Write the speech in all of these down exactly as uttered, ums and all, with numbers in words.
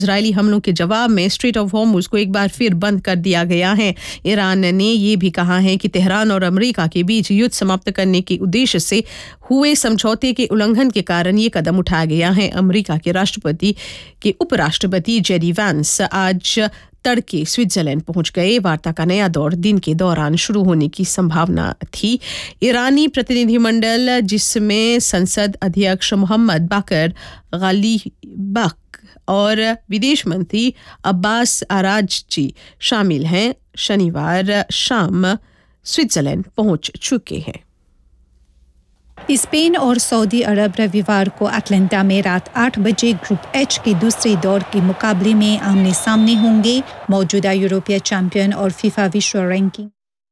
Israeli हमलों के जवाब में स्ट्रेट ऑफ हॉर्मुज़ को एक बार फिर बंद कर दिया गया है। ईरान ने ये भी कहा है कि तेहरान और अमेरिका के बीच युद्ध समाप्त करने के उद्देश्य से हुए समझौते के उल्लंघन के कारण ये कदम उठाया गया है। अमेरिका के राष्ट्रपति के उपराष्ट्रपति जेडी वैंस आज तड़के स्विट्जरलैंड पहुंच गए। वार्ता का नया दौर दिन के दौरान शुरू होने की संभावना थी। ईरानी प्रतिनिधिमंडल, जिसमें संसद अध्यक्ष मोहम्मद बाकर गालिबाफ और विदेश मंत्री अब्बास आरागची शामिल हैं, शनिवार शाम स्विट्जरलैंड पहुंच चुके हैं। स्पेन और सऊदी अरब रविवार को अटलांटा में रात आठ बजे ग्रुप एच के दूसरे दौर के मुकाबले में आमने सामने होंगे। मौजूदा यूरोपीय चैंपियन और फीफा विश्व रैंकिंग।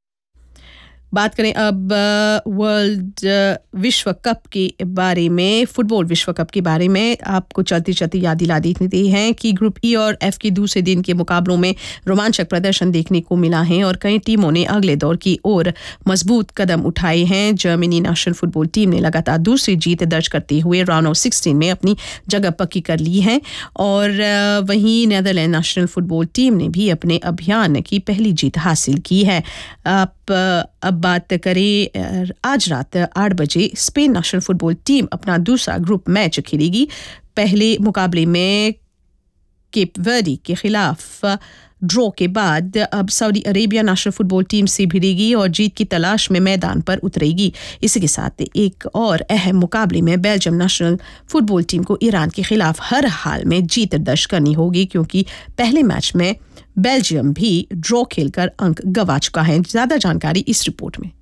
बात करें अब वर्ल्ड विश्व कप के बारे में, फुटबॉल विश्व कप के बारे में। आपको चलते चलते याद दिला देते हैं कि ग्रुप ई और एफ के दूसरे दिन के मुकाबलों में रोमांचक प्रदर्शन देखने को मिला है और कई टीमों ने अगले दौर की ओर मजबूत कदम उठाए हैं। जर्मनी नेशनल फुटबॉल टीम ने लगातार दूसरी जीत दर्ज करते हुए राउंड ऑफ सिक्सटीन में अपनी जगह पक्की कर ली है और वहीं नीदरलैंड नेशनल फुटबॉल टीम ने भी अपने अभियान की पहली जीत हासिल की है। आप अब बात करें, आज रात आठ बजे स्पेन नेशनल फुटबॉल टीम अपना दूसरा ग्रुप मैच खेलेगी। पहले मुकाबले में केप वर्दी के खिलाफ ड्रॉ के बाद अब Saudi Arabia national football team से भिड़ेगी और जीत की तलाश में मैदान पर उतरेगी। इसी के साथ एक और अहम मुकाबले में बेल्जियम नेशनल फुटबॉल टीम को ईरान के खिलाफ हर हाल में जीत दर्ज करनी होगी, क्योंकि पहले मैच में बेल्जियम भी ड्रॉ खेलकर अंक गंवा चुका है। ज्यादा जानकारी इस रिपोर्ट में।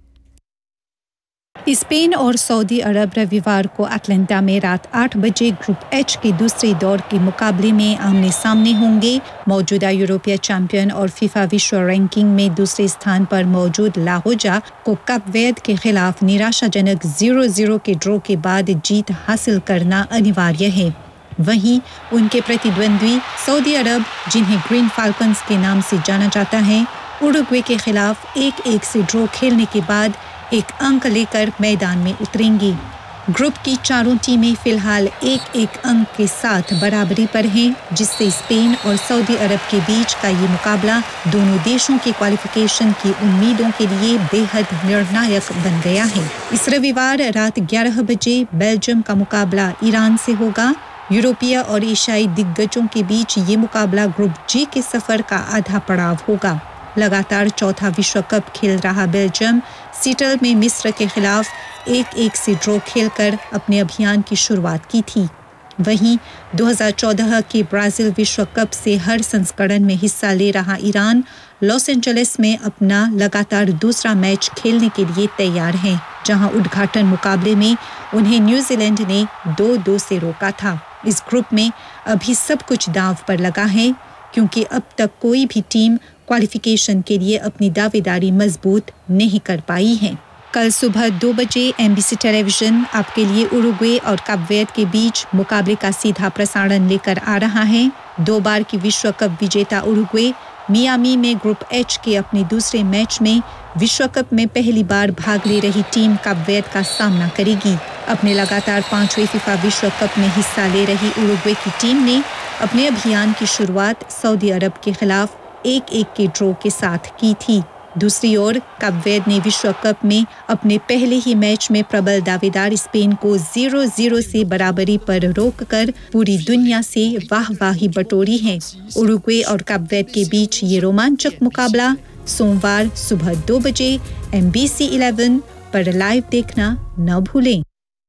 स्पेन और सऊदी अरब रविवार को अटलांटा में रात आठ बजे ग्रुप एच के दूसरे दौर के मुकाबले में आमने सामने होंगे। मौजूदा यूरोपीय चैंपियन और फीफा विश्व रैंकिंग में दूसरे स्थान पर मौजूद लाहोजा को कप वेद के खिलाफ निराशाजनक जीरो जीरो के ड्रॉ के बाद जीत हासिल करना अनिवार्य है। वहीं उनके प्रतिद्वंद्वी सऊदी अरब, जिन्हें ग्रीन फाल्कन्स के नाम से जाना जाता है, उरुग्वे के खिलाफ एक एक से ड्रॉ खेलने के बाद एक अंक लेकर मैदान में उतरेंगी। ग्रुप की चारों टीमें फिलहाल एक एक अंक के साथ बराबरी पर हैं, जिससे स्पेन और सऊदी अरब के बीच का ये मुकाबला दोनों देशों की क्वालिफिकेशन की उम्मीदों के लिए बेहद निर्णायक बन गया है। इस रविवार रात ग्यारह बजे बेल्जियम का मुकाबला ईरान से होगा। यूरोपीय और एशियाई दिग्गजों के बीच ये मुकाबला ग्रुप जी के सफर का आधा पड़ाव होगा। लगातार चौथा विश्व कप खेल रहा बेल्जियम सीटल में मिस्र के खिलाफ एक एक से ड्रॉ खेलकर अपने अभियान की शुरुआत की थी। वहीं दो हज़ार चौदह के ब्राजील विश्व कप से हर संस्करण में हिस्सा ले रहा ईरान लॉस एंजेलिस में अपना लगातार दूसरा मैच खेलने के लिए तैयार है, जहां उद्घाटन मुकाबले में उन्हें न्यूजीलैंड ने दो दो से रोका था। इस ग्रुप में अभी सब कुछ दांव पर लगा है, क्योंकि अब तक कोई भी टीम क्वालिफिकेशन के लिए अपनी दावेदारी मजबूत नहीं कर पाई है। कल सुबह दो बजे एमबीसी टेलीविजन आपके लिए उरुग्वे और कप वेद के बीच मुकाबले का सीधा प्रसारण लेकर आ रहा है। दो बार की विश्व कप विजेता उरुग्वे मियामी में ग्रुप एच के अपने दूसरे मैच में विश्व कप में पहली बार भाग ले रही टीम कप वेद का सामना करेगी। अपने लगातार पांचवें फीफा विश्व कप में हिस्सा ले रही उरुग्वे की टीम ने अपने अभियान की शुरुआत सऊदी अरब के खिलाफ एक एक के ड्रॉ के साथ की थी। दूसरी ओर कप वेद ने विश्व कप में अपने पहले ही मैच में प्रबल दावेदार स्पेन को जीरो जीरो से बराबरी पर रोककर पूरी दुनिया से वाहवाही बटोरी है। उरुग्वे और कप वेद के बीच ये रोमांचक मुकाबला सोमवार सुबह दो बजे एमबीसी ग्यारह पर लाइव देखना न भूलें।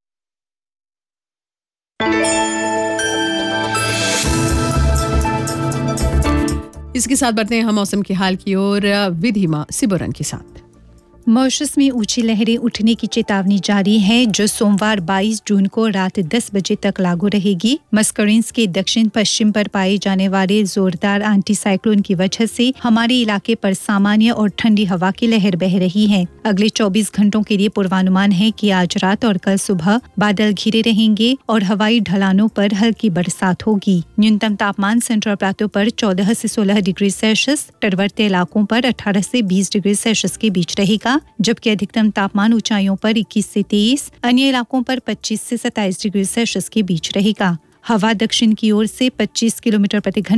इसके साथ बढ़ते हैं हम मौसम के हाल की ओर विधिमा सिबरन के साथ। मॉरिशस में ऊंची लहरें उठने की चेतावनी जारी है, जो सोमवार बाईस जून को रात दस बजे तक लागू रहेगी। मस्करिन्स के दक्षिण पश्चिम पर पाए जाने वाले जोरदार एंटी साइक्लोन की वजह से हमारे इलाके पर सामान्य और ठंडी हवा की लहर बह रही है। अगले चौबीस घंटों के लिए पूर्वानुमान है कि आज रात और कल सुबह बादल घिरे रहेंगे और हवाई ढलानों पर हल्की बरसात होगी। न्यूनतम तापमान सेंट्रल प्लाटो पर चौदह से सोलह डिग्री सेल्सियस, तटवर्ती इलाकों पर अठारह से बीस डिग्री सेल्सियस के बीच रहेगा, जबकि अधिकतम तापमान ऊंचाइयों पर इक्कीस से तेईस, अन्य इलाकों पर पच्चीस से सत्ताईस डिग्री सेल्सियस के बीच रहेगा। हवा दक्षिण की ओर से पच्चीस किलोमीटर प्रति घंटा